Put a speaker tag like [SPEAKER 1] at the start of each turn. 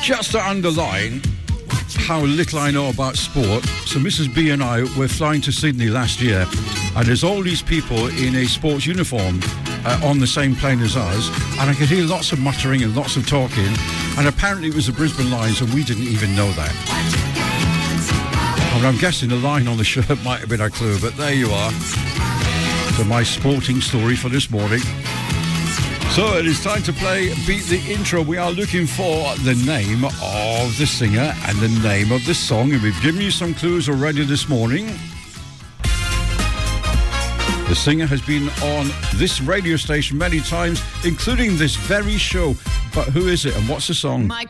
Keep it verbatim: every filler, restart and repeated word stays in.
[SPEAKER 1] Just to underline how little I know about sport, so Missus B and I were flying to Sydney last year, and there's all these people in a sports uniform uh, on the same plane as us, and I could hear lots of muttering and lots of talking, and apparently it was the Brisbane Lions, and we didn't even know that. I mean, I'm guessing the line on the shirt might have been a clue, but there you are. So my sporting story for this morning. So it is time to play Beat the Intro. We are looking for the name of the singer and the name of the song, and we've given you some clues already this morning. The singer has been on this radio station many times, including this very show. But who is it and what's the song?
[SPEAKER 2] My